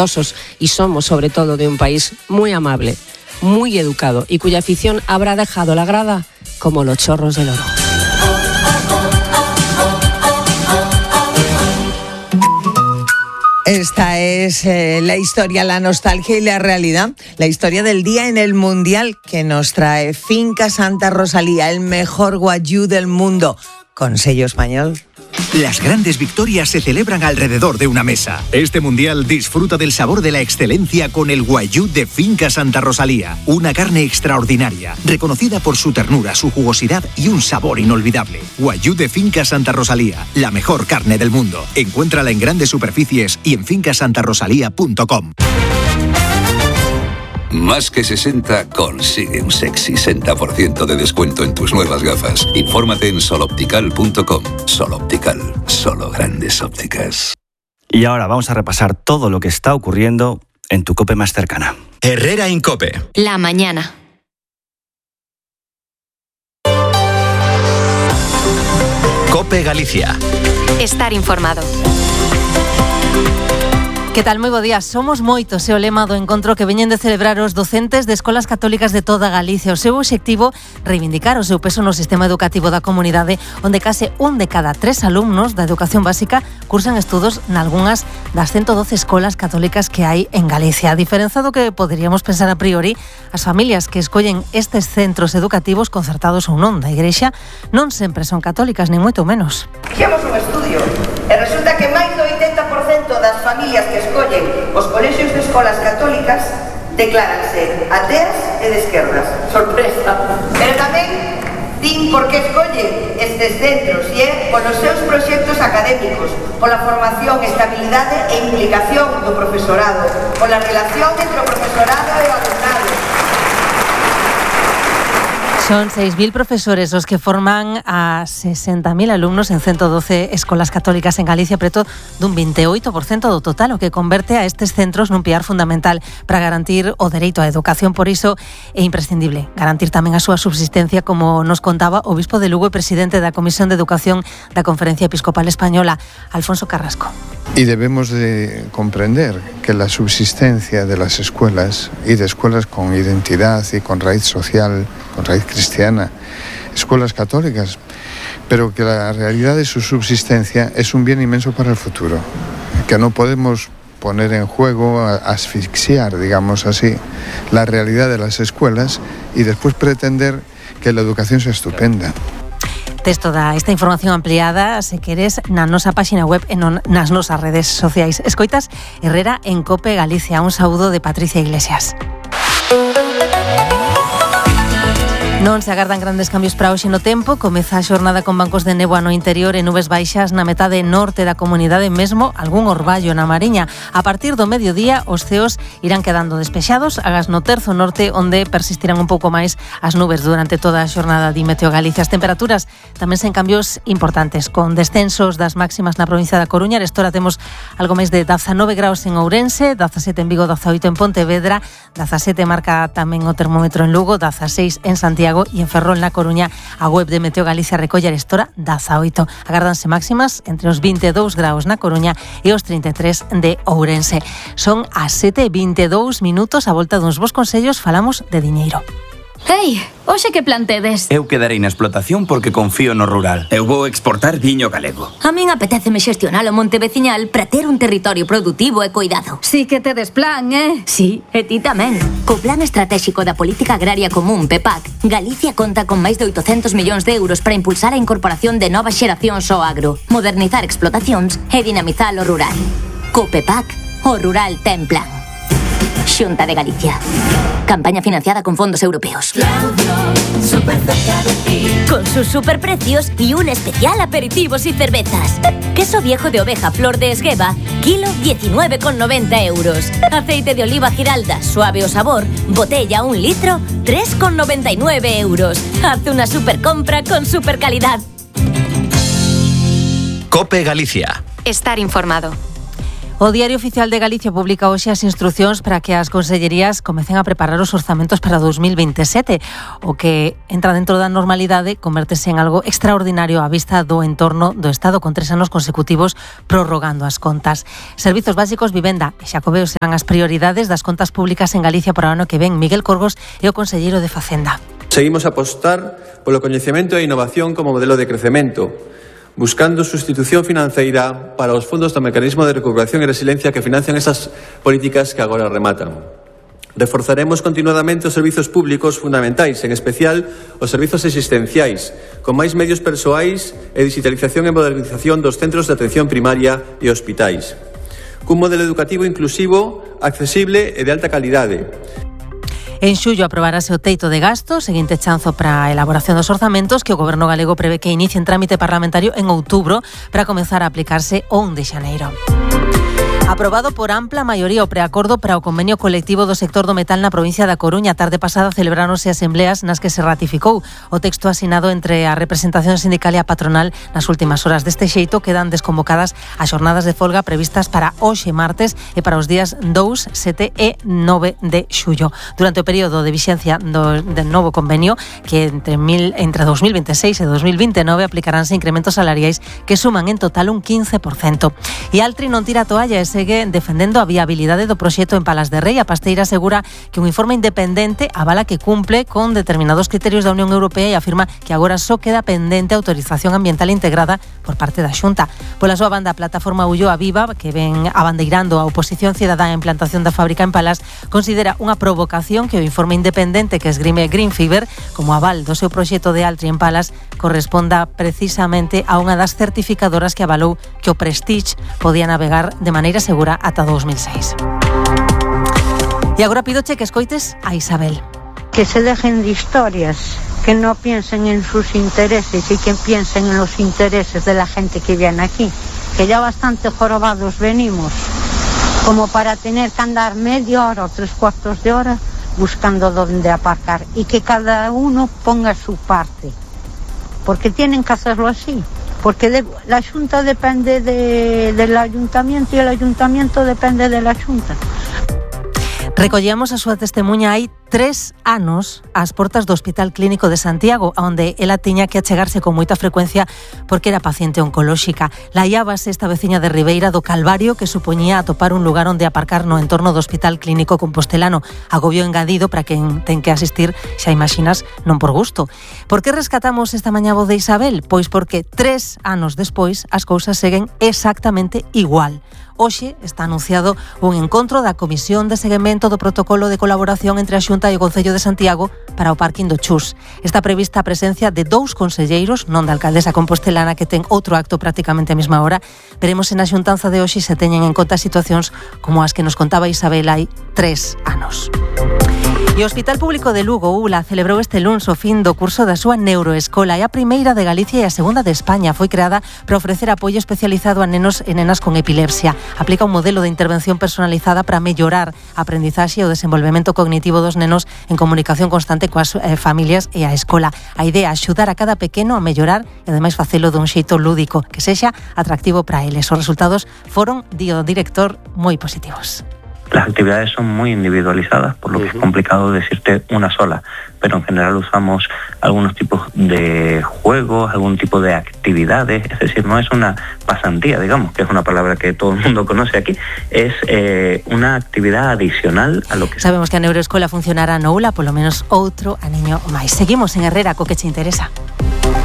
bondadosos y somos sobre todo de un país muy amable, muy educado y cuya afición habrá dejado la grada como los chorros del oro. Esta es la historia, la nostalgia y la realidad. La historia del día en el Mundial que nos trae Finca Santa Rosalía, el mejor guayú del mundo, con sello español. Las grandes victorias se celebran alrededor de una mesa. Este Mundial disfruta del sabor de la excelencia con el guayú de Finca Santa Rosalía. Una carne extraordinaria, reconocida por su ternura, su jugosidad y un sabor inolvidable. Guayú de Finca Santa Rosalía, la mejor carne del mundo. Encuéntrala en grandes superficies y en fincasantarosalía.com. Más que 60 consigue un sexy 60% de descuento en tus nuevas gafas. Infórmate en soloptical.com. Soloptical, solo grandes ópticas. Y ahora vamos a repasar todo lo que está ocurriendo en tu COPE más cercana. Herrera Incope. La mañana. COPE Galicia. Estar informado. Que tal? Moi bo día. Somos moitos, é o lema do encontro que veñen de celebrar os docentes de escolas católicas de toda Galicia. O seu obxectivo, reivindicar o seu peso no sistema educativo da comunidade, onde case 1 de cada 3 alumnos da educación básica cursan estudos nalgunhas das 112 escolas católicas que hai en Galicia. A diferenza do que poderíamos pensar a priori, as familias que escollen estes centros educativos concertados ou non da Igrexa non sempre son católicas, nin moito menos. Fixemos un estudio e resulta que máis do 80% das familias que escollen os colexios de escolas católicas decláranse ateas e de esquerdas. Sorpresa. Pero tamén din por que escollen estes centros e é polos seus proxectos académicos, pola formación, estabilidade e implicación do profesorado, pola relación entre o profesorado e o alumnado. Son 6.000 profesores os que forman a 60.000 alumnos en 112 escolas católicas en Galicia, preto dun 28% do total, o que converte a estes centros nun piar fundamental para garantir o dereito á educación. Por iso é imprescindible garantir tamén a súa subsistencia, como nos contaba o bispo de Lugo e presidente da Comisión de Educación da Conferencia Episcopal Española, Alfonso Carrasco. Y debemos de comprender que la subsistencia de las escuelas y de escuelas con identidad y con raíz social, con raíz cristiana, escuelas católicas, pero que la realidad de su subsistencia es un bien inmenso para el futuro, que no podemos poner en juego, asfixiar, digamos así, la realidad de las escuelas y después pretender que la educación sea estupenda. Tes toda esta información ampliada, se queres, na nosa páxina web e nas nosas redes sociais. Escoitas Herrera en COPE Galicia. Un saúdo de Patricia Iglesias. Non se agardan grandes cambios para hoxe no tempo. Comeza a xornada con bancos de néboa no interior e nubes baixas na metade norte da comunidade, mesmo algún orballo na Mariña. A partir do mediodía os ceos irán quedando despexados, agás no terzo norte, onde persistirán un pouco máis as nubes durante toda a xornada de Meteo Galicia. As temperaturas tamén sen cambios importantes, con descensos das máximas na provincia da Coruña. Estora temos algo máis de 19 graus en Ourense, 17 en Vigo, 18 en Pontevedra, 17 marca tamén o termómetro en Lugo, 16 en Santiago e en Ferrol na Coruña. A web de Meteo Galicia recolle a estora 18. Agárdanse máximas entre os 22 graus na Coruña e os 33 de Ourense. Son as 7:22 minutos. A volta duns bons consellos falamos de diñeiro. Ei, hoxe que plantedes? Eu quedarei na explotación porque confío no rural. Eu vou exportar viño galego. A min apetéceme xestionar o monte veciñal para ter un territorio productivo e coidado. Si que tedes plan, Si, e ti tamén. Co Plan Estratégico da Política Agraria Común, PEPAC, Galicia conta con máis de 800 millóns de euros para impulsar a incorporación de novas xeracións ao agro, modernizar explotacións e dinamizar o rural. Co PEPAC, o rural ten plan. Xunta de Galicia. Campaña financiada con fondos europeos. Con sus superprecios y un especial aperitivos y cervezas. Queso viejo de oveja Flor de Esgueva, kilo 19,90 euros. Aceite de oliva Giralda, suave o sabor, botella 1 litro, 3,99 euros. Haz una super compra con super calidad. COPE Galicia. Estar informado. O Diario Oficial de Galicia publica hoxe as instruccións para que as consellerías comecen a preparar os orzamentos para 2027. O que entra dentro da normalidade convértese en algo extraordinario á vista do entorno do Estado con 3 anos consecutivos prorrogando as contas. Servizos básicos, vivenda e Xacobeo serán as prioridades das contas públicas en Galicia para o ano que ven. Miguel Corgos é o conselleiro de Facenda. Seguimos a apostar polo coñecemento e innovación como modelo de crecemento, buscando sustitución financeira para os fondos do Mecanismo de Recuperación e Resiliencia que financian esas políticas que agora rematan. Reforzaremos continuadamente os servizos públicos fundamentais, en especial os servizos existenciais, con máis medios persoais e digitalización e modernización dos centros de atención primaria e hospitais. Cun modelo educativo inclusivo, accesible e de alta calidade. En xullo aprobarase o teito de gastos, seguinte chanzo para a elaboración dos orzamentos que o Goberno galego prevé que inicien trámite parlamentario en outubro para comezar a aplicarse o 1 de xaneiro. Aprobado por ampla maioría o preacordo para o convenio colectivo do sector do metal na provincia da Coruña. A tarde pasada celebráronse asembleas nas que se ratificou o texto asinado entre a representación sindical e a patronal. Nas últimas horas deste xeito quedan desconvocadas as jornadas de folga previstas para hoxe martes e para os días 2, 7 e 9 de xullo. Durante o período de vixencia do novo convenio, que entre 2026 e 2029 aplicaránse incrementos salariais que suman en total un 15%. E Altri non tira a toalla e segue defendendo a viabilidade do proxecto en Palas de Rei. A pasteira asegura que un informe independente avala que cumple con determinados criterios da Unión Europea e afirma que agora só queda pendente a autorización ambiental integrada por parte da Xunta. Pola súa banda, a plataforma Ulloa Viva, que ven abandeirando a oposición cidadá á implantación da fábrica en Palas, considera unha provocación que o informe independente que esgrime Green Fiber como aval do seu proxecto de Altri en Palas corresponda precisamente a unha das certificadoras que avalou que o Prestige podía navegar de maneira segura ata 2006. E agora pidoche que escoites a Isabel. Que se dejen de historias, que no piensen en sus intereses y que piensen en los intereses de la gente que viene aquí, que ya bastante jorobados venimos, como para tener que andar media hora o 3/4 de hora buscando dónde aparcar, y que cada uno ponga su parte, porque tienen que hacerlo así. Porque la Xunta depende del Ayuntamiento y el Ayuntamiento depende de la Xunta. Recollíamos a súa testemunha hai 3 anos ás portas do Hospital Clínico de Santiago, onde ela tiña que achegarse con moita frecuencia porque era paciente oncolóxica. Laiábase esta veciña de Ribeira do calvario que supoñía atopar un lugar onde aparcar no entorno do Hospital Clínico Compostelano. Agobio engadido para quen ten que asistir, xa imaxinas, non por gusto. Por que rescatamos esta mañá voz de Isabel? Pois porque 3 anos despois as cousas seguen exactamente igual. Hoxe está anunciado un encontro da Comisión de Seguimento do Protocolo de Colaboración entre a Xunta e o Concello de Santiago para o parking do Chus. Está prevista a presencia de 2 conselleiros, non da alcaldesa compostelana que ten outro acto prácticamente a mesma hora. Veremos se na xuntanza de hoxe se teñen en conta situacións como as que nos contaba Isabel hai 3 anos. E o Hospital Público de Lugo, ULA, celebrou este luns o fin do curso da súa neuroescola. É a primeira de Galicia e a segunda de España. Foi creada para ofrecer apoio especializado a nenos e nenas con epilepsia. Aplica un modelo de intervención personalizada para mellorar a aprendizaxe e o desenvolvemento cognitivo dos nenos en comunicación constante coas familias e a escola. A idea é axudar a cada pequeno a mellorar e ademais facelo dun xeito lúdico que sexa atractivo para eles. Os resultados foron, di o director, moi positivos. Las actividades son muy individualizadas, por lo que es complicado decirte una sola, pero en general usamos algunos tipos de juegos, algún tipo de actividades, es decir, no es una pasantía, digamos, que es una palabra que todo el mundo conoce aquí, es una actividad adicional a lo que... Sabemos que a neuroescola funcionará no ULA, polo menos outro aniño máis. Seguimos en Herrera, co que che interesa.